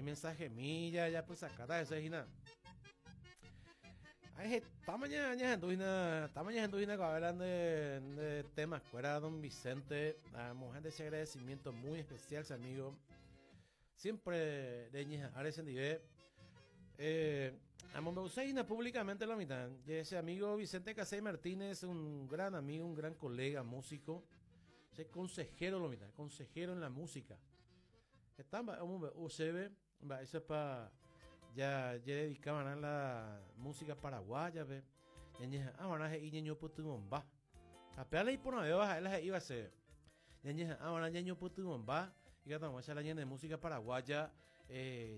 y mensaje milla ya pues sacata ese hina ay tamaña que hablan de temas fuera don Vicente a mujer de ese agradecimiento muy especial su amigo siempre de ñeja ahora se dive a Mombeuseina públicamente la mitad y ese amigo Vicente Casey Martínez un gran amigo un gran colega músico ese consejero lo mitad consejero en la música están UCB eso es para ya dedicaban a la música paraguaya ve ñeja van a ir ñeño putumomba a pearle por una vez a él iba a ser ñeja van a ñeño putumomba y que estamos a la ñeña de música paraguaya